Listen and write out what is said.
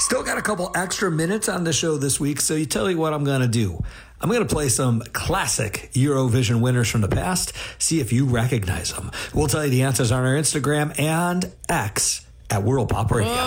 Still got a couple extra minutes on the show this week, so you tell you what I'm going to do. I'm going to play some classic Eurovision winners from the past, see if you recognize them. We'll tell you the answers on our Instagram and X at World Pop Radio.